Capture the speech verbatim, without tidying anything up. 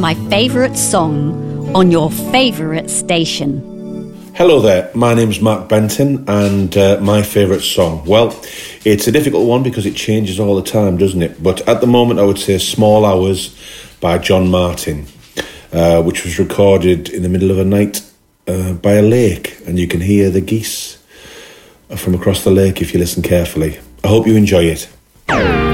my favourite song on your favourite station. Hello there, my name's Mark Benton, and uh, my favourite song. Well, it's a difficult one because it changes all the time, doesn't it? But at the moment I would say Small Hours by John Martin, uh, which was recorded in the middle of a night uh, by a lake, and you can hear the geese from across the lake if you listen carefully. I hope you enjoy it.